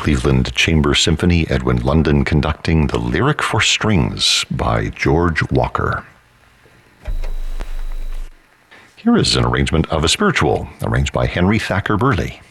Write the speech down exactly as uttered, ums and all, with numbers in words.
Cleveland Chamber Symphony, Edwin London conducting The Lyric for Strings by George Walker. Here is an arrangement of a spiritual, arranged by Henry Thacker Burleigh.